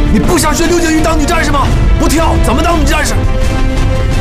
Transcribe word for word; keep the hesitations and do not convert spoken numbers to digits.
你不想学刘景瑜当女战士吗？不跳怎么当女战士？